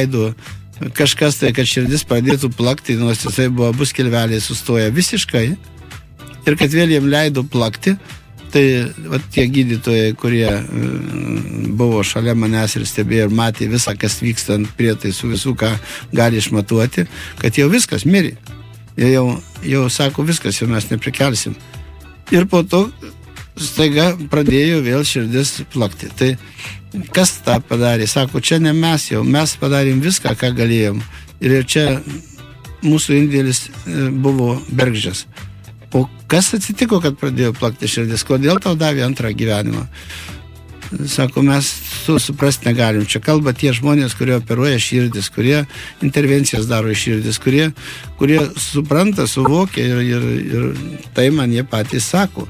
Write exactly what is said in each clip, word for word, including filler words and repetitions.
leido kažkas tai, kad širdis pradėtų plakti, nors jisai buvo abu skilveliai sustoję visiškai, ir kad vėl jiem leido plakti, tai vat, tie gydytojai, kurie buvo šalia manęs ir stebėjo ir matė visą, kas vyksta ant prietaisų, visų, ką gali išmatuoti, kad jau viskas mirė. Jie jau, jau sako, viskas, jau mes neprikelsim. Ir po to staiga pradėjo vėl širdis plakti. Tai kas tą padarė? Sako, čia ne mes jau, mes padarėm viską, ką galėjom. Ir čia mūsų indėlis buvo bergždžias. O kas atsitiko, kad pradėjo plakti širdis? Kodėl tau davė antrą gyvenimą? Sako, mes su suprast negalim. Čia kalba tie žmonės, kurie operuoja širdis, kurie intervencijas daro į širdis, kurie, kurie supranta, suvokia ir, ir, ir tai man jie patys sako.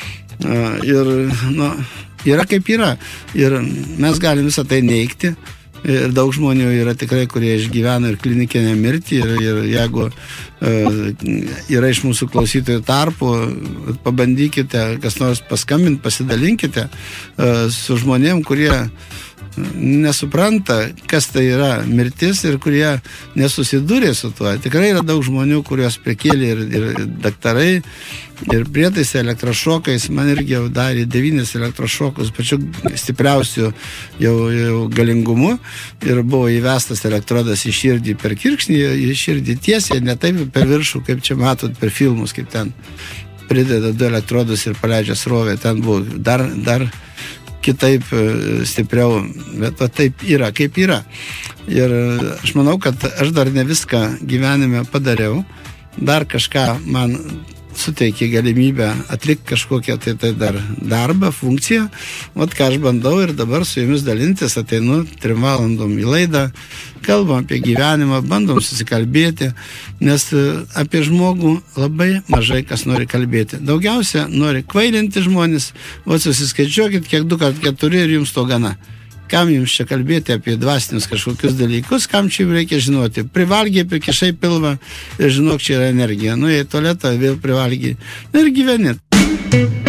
Ir, nu, yra kaip yra. Ir mes galim visą tai neigti. Ir daug žmonių yra tikrai, kurie išgyvena ir klinikinę mirtį. Ir, ir jeigu uh, yra iš mūsų klausytojų tarpų, pabandykite, kas nors paskambinti, pasidalinkite uh, su žmonėm, kurie nesupranta, kas tai yra mirtis ir kurie nesusidūrė su tuo. Tikrai yra daug žmonių, kurios prikėlė ir, ir daktarai, ir prietaisai elektrošokais. Man irgi jau darė devynis elektrošokus, pačiu stipriausiu jau, jau galingumu, ir buvo įvestas elektrodas į širdį per kirkšnį, į širdį tiesiai, ne taip per viršų, kaip čia matot per filmus, kaip ten prideda du elektrodus ir paleidžia srovę. Ten buvo dar, dar kitaip stipriau, bet taip yra, kaip yra. Ir aš manau, kad aš dar ne viską gyvenime padariau, dar kažką man suteikė galimybę atlikti kažkokią tai, tai dar darbą, funkciją, vat ką aš bandau ir dabar su jumis dalintis, ateinu trim valandom į laidą, kalbam apie gyvenimą, bandom susikalbėti, nes apie žmogų labai mažai kas nori kalbėti. Daugiausia nori kvailinti žmonės, vat susiskaičiuokit, kiek du kart keturi ir jums to gana. Kam jums čia kalbėti apie dvasinius kažkokius dalykus, kam čia reikia žinoti. Privalgiai, prikišai pilvą ir žinok, čia yra energija. Nu, į tualetą vėl privalgiai ir gyveni.